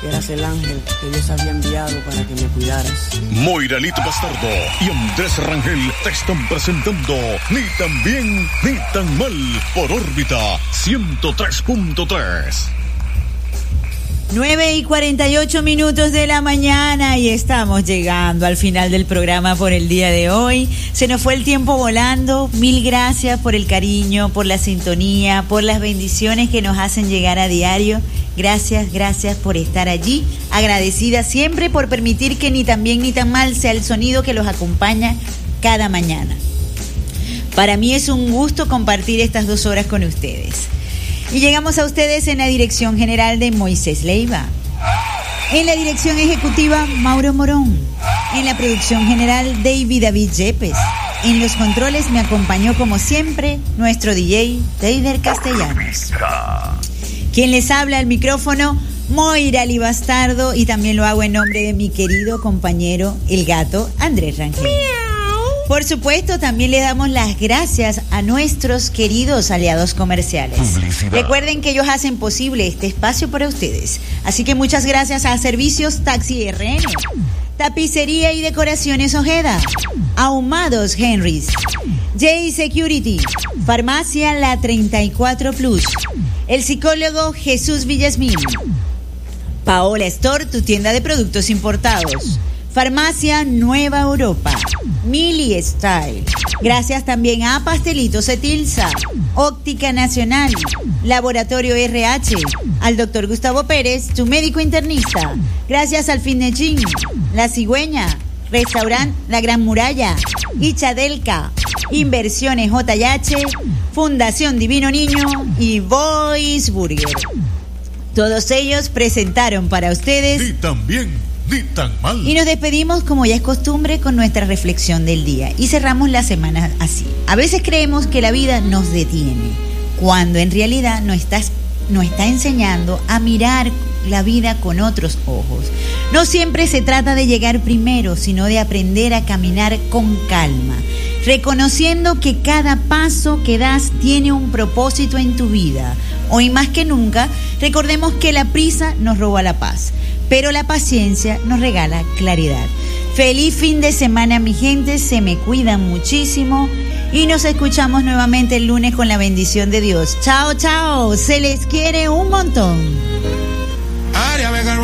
eras el ángel que Dios había enviado para que me cuidaras. Moiralito Bastardo y Andrés Rangel te están presentando Ni tan bien ni tan mal por órbita 103.3. 9:48 de la mañana y estamos llegando al final del programa por el día de hoy. Se nos fue el tiempo volando. Mil gracias por el cariño, por la sintonía, por las bendiciones que nos hacen llegar a diario. Gracias por estar allí. Agradecida siempre por permitir que Ni tan bien ni tan mal sea el sonido que los acompaña cada mañana. Para mí es un gusto compartir estas 2 horas con ustedes. Y llegamos a ustedes en la dirección general de Moisés Leiva. En la dirección ejecutiva, Mauro Morón. En la producción general, David Yepes. En los controles me acompañó como siempre nuestro DJ, David Castellanos. Quien les habla al micrófono, Moirali Bastardo, y también lo hago en nombre de mi querido compañero, el gato Andrés Rangel. Por supuesto, también le damos las gracias a nuestros queridos aliados comerciales. Publicidad. Recuerden que ellos hacen posible este espacio para ustedes. Así que muchas gracias a Servicios Taxi RN, Tapicería y Decoraciones Ojeda, Ahumados Henrys, J Security, Farmacia La 34 Plus, el psicólogo Jesús Villasmín, Paola Store, tu tienda de productos importados, Farmacia Nueva Europa, Mili Style. Gracias también a Pastelitos Etilsa, Óptica Nacional, Laboratorio RH, al doctor Gustavo Pérez, tu médico internista. Gracias al Finechín, La Cigüeña, Restaurant La Gran Muralla, Ichadelca, Inversiones JH, Fundación Divino Niño y Voice Burger. Todos ellos presentaron para ustedes Ni tan bien ni tan mal. Y nos despedimos, como ya es costumbre, con nuestra reflexión del día. Y cerramos la semana así. A veces creemos que la vida nos detiene, cuando en realidad nos está enseñando a mirar la vida con otros ojos. No siempre se trata de llegar primero, sino de aprender a caminar con calma, reconociendo que cada paso que das tiene un propósito en tu vida. Hoy más que nunca, recordemos que la prisa nos roba la paz, pero la paciencia nos regala claridad. Feliz fin de semana, mi gente, se me cuidan muchísimo y nos escuchamos nuevamente el lunes con la bendición de Dios. Chao, chao, se les quiere un montón.